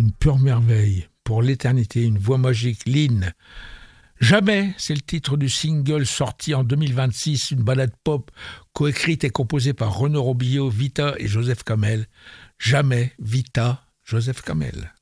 une pure merveille, pour l'éternité, une voix magique, Lynn. Jamais, c'est le titre du single sorti en 2026, une ballade pop coécrite et composée par Renaud Robillot, Vita et Joseph Kamel. Jamais, Vita, Joseph Kamel.